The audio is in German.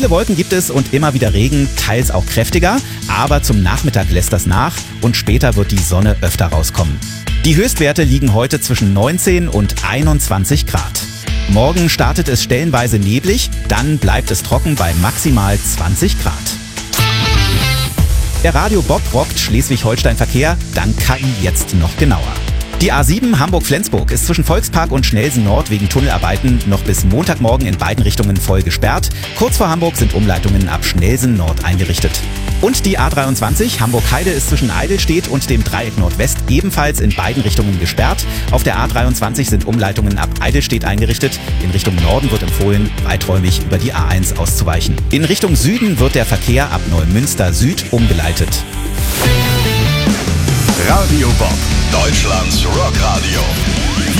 Viele Wolken gibt es und immer wieder Regen, teils auch kräftiger, aber zum Nachmittag lässt das nach und später wird die Sonne öfter rauskommen. Die Höchstwerte liegen heute zwischen 19 und 21 Grad. Morgen startet es stellenweise neblig, dann bleibt es trocken bei maximal 20 Grad. Der Radio Bob rockt Schleswig-Holstein-Verkehr, dank KI jetzt noch genauer. Die A7 Hamburg-Flensburg ist zwischen Volkspark und Schnelsen Nord wegen Tunnelarbeiten noch bis Montagmorgen in beiden Richtungen voll gesperrt. Kurz vor Hamburg sind Umleitungen ab Schnelsen Nord eingerichtet. Und die A23 Hamburg-Heide ist zwischen Eidelstedt und dem Dreieck Nordwest ebenfalls in beiden Richtungen gesperrt. Auf der A23 sind Umleitungen ab Eidelstedt eingerichtet. In Richtung Norden wird empfohlen, weiträumig über die A1 auszuweichen. In Richtung Süden wird der Verkehr ab Neumünster Süd umgeleitet. Radio Bob, Deutschlands Rockradio.